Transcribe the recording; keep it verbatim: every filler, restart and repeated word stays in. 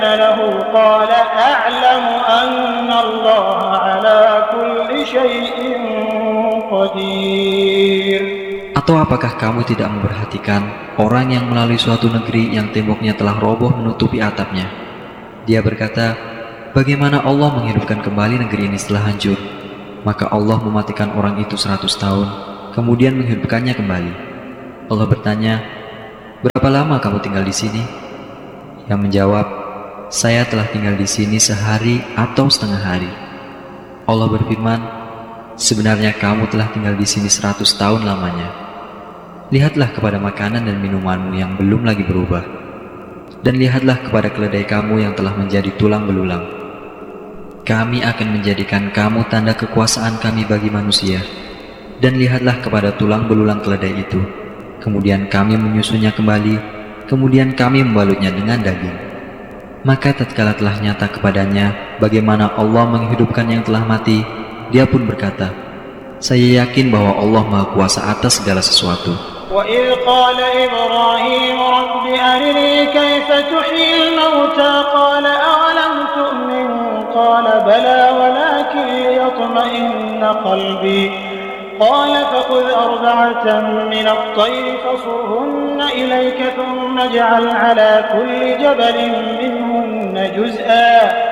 له قال أعلم أن الله على كل شيء قدير. Atau apakah kamu tidak memperhatikan orang yang melalui suatu negeri yang temboknya telah roboh menutupi atapnya? Dia berkata, bagaimana Allah menghidupkan kembali negeri ini setelah hancur? Maka Allah mematikan orang itu seratus tahun, kemudian menghidupkannya kembali. Allah bertanya, berapa lama kamu tinggal di sini? Yang menjawab, saya telah tinggal di sini sehari atau setengah hari. Allah berfirman, sebenarnya kamu telah tinggal di sini seratus tahun lamanya. Lihatlah kepada makanan dan minumanmu yang belum lagi berubah, dan lihatlah kepada keledai kamu yang telah menjadi tulang belulang. Kami akan menjadikan kamu tanda kekuasaan kami bagi manusia, dan lihatlah kepada tulang belulang keledai itu. Kemudian kami menyusunnya kembali, kemudian kami membalutnya dengan daging. Maka tatkala telah nyata kepadanya bagaimana Allah menghidupkan yang telah mati, dia pun berkata, saya yakin bahwa Allah Maha Kuasa atas segala sesuatu. وَإِذْ قَالَ إِبْرَاهِيمُ رَبِّ أَرِنِي كَيْفَ تُحْيِي الْمَوْتَى قَالَ أَوَلَمْ تُؤْمِنْ قَالَ بَلَى وَلَكِنْ لِيَطْمَئِنَّ قَلْبِي قَالَ فَخُذْ أَرْبَعَةً مِنَ الطَّيْرِ فَصُرْهُنَّ إِلَيْكَ ثُمَّ اجْعَلْ عَلَى كُلِّ جَبَلٍ مِنْهُنَّ جُزْءًا